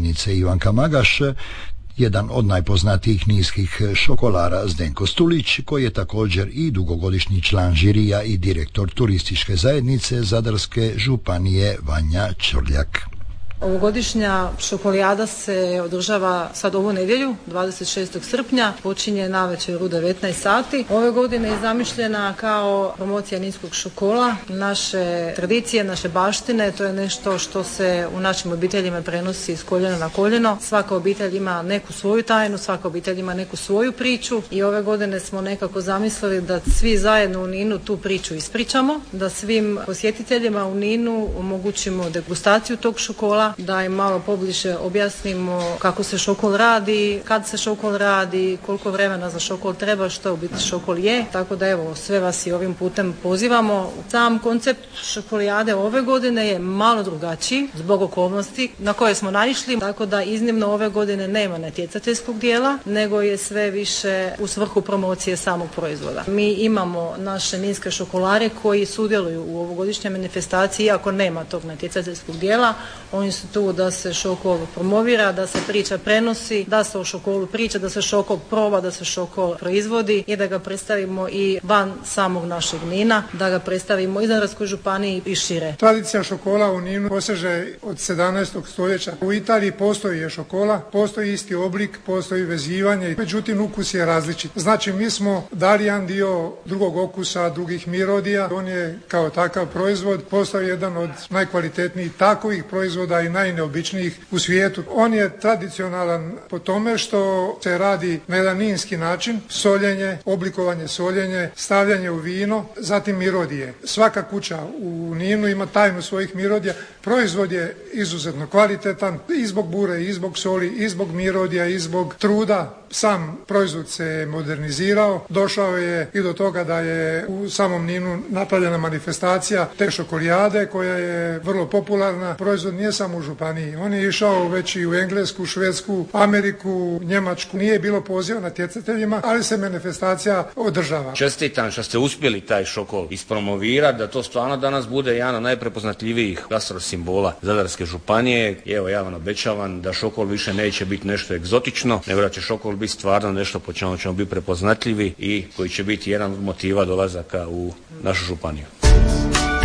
zajednice Ivanka Magaš, jedan od najpoznatijih niskih šokolara Zdenko Stulić, koji je također i dugogodišnji član žirija i direktor turističke zajednice Zadarske županije Vanja Čvrljak. Ovogodišnja šokolijada se održava sad ovu nedjelju, 26. srpnja, počinje navečer u 19 sati. Ove godine je zamišljena kao promocija ninskog šokola, naše tradicije, naše baštine, to je nešto što se u našim obiteljima prenosi s koljena na koljeno. Svaka obitelj ima neku svoju tajnu, svaka obitelj ima neku svoju priču i ove godine smo nekako zamislili da svi zajedno u Ninu tu priču ispričamo, da svim posjetiteljima u Ninu omogućimo degustaciju tog šokola, da im malo pobliže objasnimo kako se šokol radi, kad se šokol radi, koliko vremena za šokol treba, što u biti šokol je. Tako da evo, sve vas i ovim putem pozivamo. Sam koncept šokolijade ove godine je malo drugačiji zbog okolnosti na koje smo naišli, tako da iznimno ove godine nema natjecateljskog dijela, nego je sve više u svrhu promocije samog proizvoda. Mi imamo naše ninske šokolare koji sudjeluju u ovogodišnjoj manifestaciji, iako nema tog natjecateljskog dijela. Oni su tu da se šokol promovira, da se priča prenosi, da se o šokolu priča, da se šokol proba, da se šokol proizvodi i da ga predstavimo i van samog našeg Nina, da ga predstavimo i Zadarskoj županiji i šire. Tradicija šokola u Ninu poseže od 17. stoljeća. U Italiji postoji je šokola, postoji isti oblik, postoji vezivanje, međutim ukus je različit. Znači mi smo dali jedan dio drugog okusa, drugih mirodija. On je kao takav proizvod postao jedan od najkvalitetnijih takovih proizvoda i najneobičnijih u svijetu. On je tradicionalan po tome što se radi na jedan ninski način, soljenje, oblikovanje soljenje, stavljanje u vino, zatim mirodije. Svaka kuća u Ninu ima tajnu svojih mirodija. Proizvod je izuzetno kvalitetan i zbog bure, i zbog soli, i zbog mirodija, i zbog truda. Sam proizvod se modernizirao, došao je i do toga da je u samom Ninu napravljena manifestacija te šokolijade koja je vrlo popularna. Proizvod nije samo u županiji, on je išao već i u Englesku, Švedsku, Ameriku, Njemačku. Nije bilo poziva natjecateljima, ali se manifestacija održava. Čestitam što ste uspjeli taj šokol ispromovirati, da to stvarno danas bude jedan od najprepoznatljivijih gastro simbola Zadarske županije. I evo ja vam obećavam da šokol više neće biti nešto egzotično, nego da će šokol biti stvarno nešto po čemu ćemo biti prepoznatljivi i koji će biti jedan od motiva dolazaka u našu županiju.